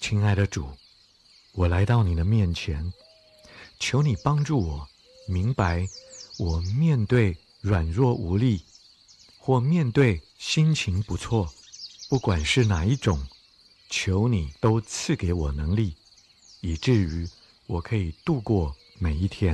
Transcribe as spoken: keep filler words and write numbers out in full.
亲爱的主，我来到你的面前，求你帮助我明白，我面对软弱无力，或面对心情不错，不管是哪一种，求你都赐给我能力，以至于我可以度过每一天。